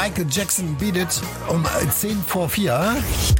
Michael Jackson Beat It um 10:04.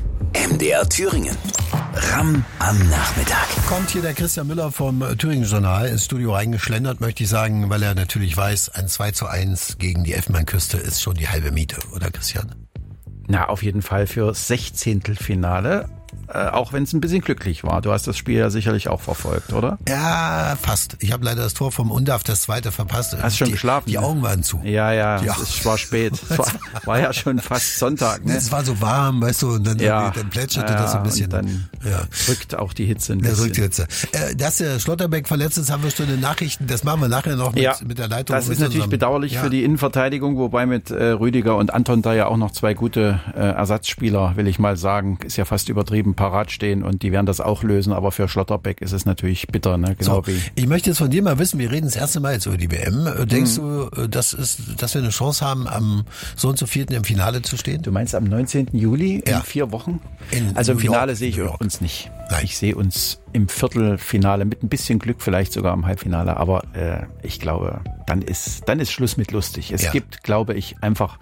MDR Thüringen. Ram am Nachmittag. Kommt hier der Christian Müller vom Thüringen-Journal ins Studio reingeschlendert, möchte ich sagen, weil er natürlich weiß, ein 2:1 gegen die Elfenbeinküste ist schon die halbe Miete, oder Christian? Na, auf jeden Fall für Sechzehntelfinale. Auch wenn es ein bisschen glücklich war. Du hast das Spiel ja sicherlich auch verfolgt, oder? Ja, fast. Ich habe leider das Tor vom Undav, das zweite, verpasst. Hast du schon geschlafen? Die Augen waren zu. Ja, es war spät. Es war ja schon fast Sonntag. Ne? Es war so warm, weißt du, und dann plätscherte das so ein bisschen. Und dann rückt auch die Hitze ein bisschen. Dass der Schlotterbeck verletzt ist, haben wir schon in Nachrichten. Das machen wir nachher noch mit der Leitung. Das ist natürlich bedauerlich für die Innenverteidigung, wobei mit Rüdiger und Anton da ja auch noch zwei gute Ersatzspieler, will ich mal sagen, ist ja fast übertrieben, parat stehen und die werden das auch lösen, aber für Schlotterbeck ist es natürlich bitter, ne? Genau wie. Ich möchte jetzt von dir mal wissen, wir reden das erste Mal jetzt über die WM. Denkst du, dass wir eine Chance haben, am so und so 4. im Finale zu stehen? Du meinst am 19. Juli in 4 Wochen? Also im Finale sehe ich uns nicht. Nein. Ich sehe uns im Viertelfinale mit ein bisschen Glück, vielleicht sogar im Halbfinale, aber ich glaube, dann ist Schluss mit lustig. Es gibt, glaube ich, einfach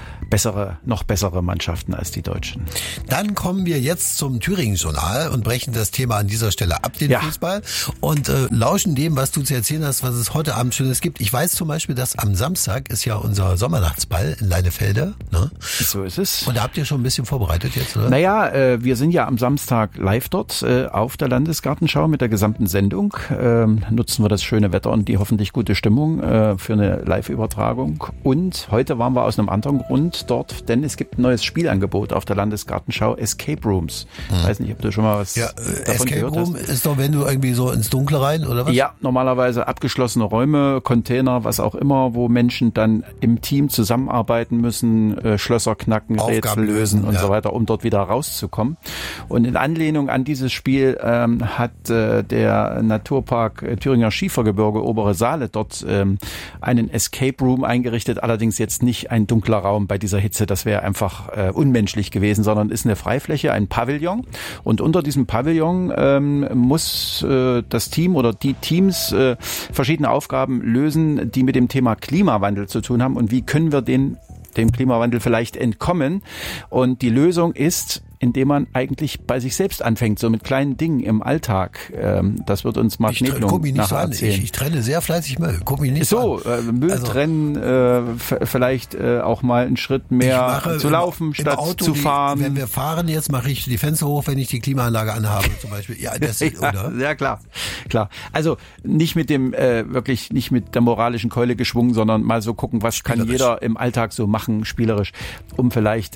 noch bessere Mannschaften als die Deutschen. Dann kommen wir jetzt zum Thüringen-Journal und brechen das Thema an dieser Stelle ab, den Fußball, und lauschen dem, was du zu erzählen hast, was es heute Abend Schönes gibt. Ich weiß zum Beispiel, dass am Samstag ist ja unser Sommernachtsball in Leinefelde. Ne? So ist es. Und da habt ihr schon ein bisschen vorbereitet jetzt, oder? Naja, wir sind ja am Samstag live dort auf der Landesgartenschau mit der gesamten Sendung. Nutzen wir das schöne Wetter und die hoffentlich gute Stimmung für eine Live-Übertragung. Und heute waren wir aus einem anderen Grund dort, denn es gibt ein neues Spielangebot auf der Landesgartenschau, Escape Rooms. Ich weiß nicht, ob du schon mal was davon Escape gehört Room hast. ist doch, wenn du irgendwie so ins Dunkle rein, oder was? Ja, normalerweise abgeschlossene Räume, Container, was auch immer, wo Menschen dann im Team zusammenarbeiten müssen, Schlösser knacken, Aufgaben Rätsel lösen und so weiter, um dort wieder rauszukommen. Und in Anlehnung an dieses Spiel hat der Naturpark Thüringer Schiefergebirge Obere Saale dort einen Escape Room eingerichtet, allerdings jetzt nicht ein dunkler Raum bei dieser Hitze, das wäre einfach unmenschlich gewesen, sondern ist eine Freifläche, ein Pavillon, und unter diesem Pavillon muss das Team oder die Teams verschiedene Aufgaben lösen, die mit dem Thema Klimawandel zu tun haben, und wie können wir dem Klimawandel vielleicht entkommen. Und die Lösung ist, indem man eigentlich bei sich selbst anfängt, so mit kleinen Dingen im Alltag. Das wird uns Marc Nebelung nachher erzählen. Ich trenne sehr fleißig Müll. Guck mich nicht so an. Müll trennen, vielleicht auch mal einen Schritt mehr zu laufen, statt Auto, zu fahren. Wenn wir fahren jetzt, mache ich die Fenster hoch, wenn ich die Klimaanlage anhabe zum Beispiel. Ja, das ist, oder? Ja, klar. Also nicht mit dem nicht mit der moralischen Keule geschwungen, sondern mal so gucken, was kann jeder im Alltag so machen, spielerisch, um vielleicht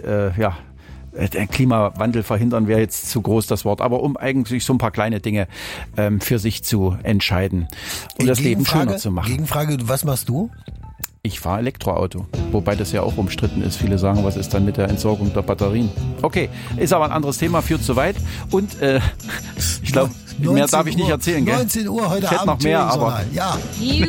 der Klimawandel verhindern wäre jetzt zu groß, das Wort, aber um eigentlich so ein paar kleine Dinge für sich zu entscheiden, um das Leben schöner zu machen. Gegenfrage, was machst du? Ich fahre Elektroauto, wobei das ja auch umstritten ist. Viele sagen, was ist dann mit der Entsorgung der Batterien? Okay, ist aber ein anderes Thema, führt zu weit. Und ich glaube, mehr darf ich nicht erzählen. 19 Uhr heute Abend. Noch mehr, aber ja.